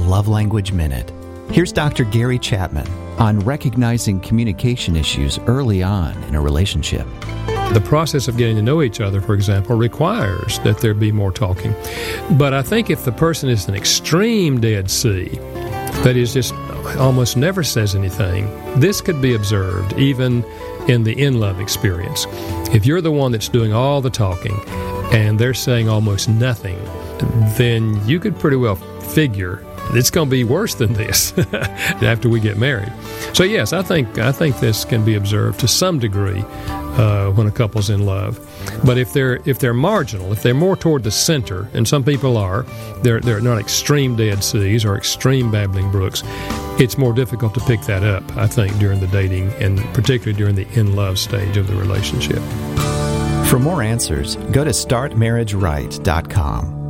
Love Language Minute. Here's Dr. Gary Chapman on recognizing communication issues early on in a relationship. The process of getting to know each other, for example, requires that there be more talking. But I think if the person is an extreme Dead Sea, that is just almost never says anything, this could be observed even in the in-love experience. If you're the one that's doing all the talking and they're saying almost nothing, then you could pretty well figure it's going to be worse than this after we get married. So yes, I think this can be observed to some degree when a couple's in love. But if they're marginal, if they're more toward the center, and some people are, they're not extreme Dead Seas or extreme babbling brooks, it's more difficult to pick that up, I think, during the dating and particularly during the in-love stage of the relationship. For more answers, go to startmarriageright.com.